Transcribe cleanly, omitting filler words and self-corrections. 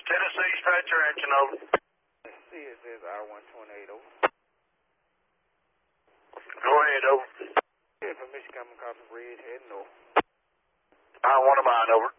Tennessee, stretch your engine, over. Let's see, it says I-128, over. Go ahead, over. Information coming across the bridge, heading north. I want a mine, over.